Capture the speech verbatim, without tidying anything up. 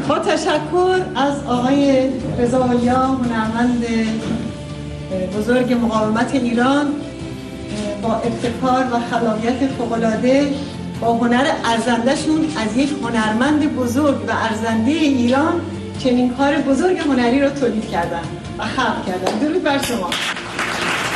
با تشکر از آقای رضا اولیا، هنرمند بزرگ مقاومت ایران، با ابتکار و خلاقیت فوق‌العاده، با هنر ارزنده‌شون از یک هنرمند بزرگ و ارزنده ایران چنین کار بزرگ هنری رو تولید کردن و خلق کردن. درود بر شما.